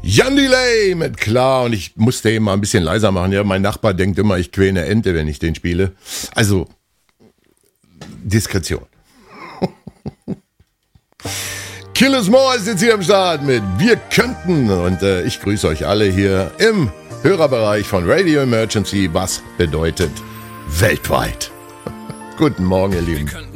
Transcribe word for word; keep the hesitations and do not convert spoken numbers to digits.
Jan Delay mit Klar und ich musste eben mal ein bisschen leiser machen. Ja, mein Nachbar denkt immer, ich quäle eine Ente, wenn ich den spiele. Also, Diskretion. Kill Us More ist jetzt hier am Start mit Wir könnten und äh, ich grüße euch alle hier im Hörerbereich von Radio Emergency, was bedeutet weltweit. Guten Morgen, ihr Lieben.